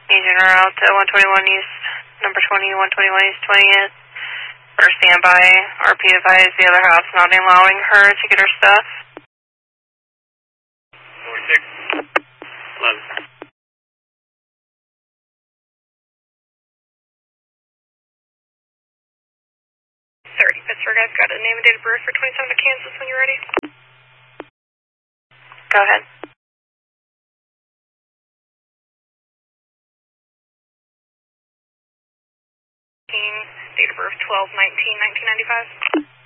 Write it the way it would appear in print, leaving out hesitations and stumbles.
Agent are out to 121 East, number 20, 121 East 20th. For standby, RP advised the other house not allowing her to get her stuff. 46. 11. 30. Pittsburgh, I've got a name and date of birth for 27 Kansas when you're ready. Go ahead. Date of birth 12/19/1995.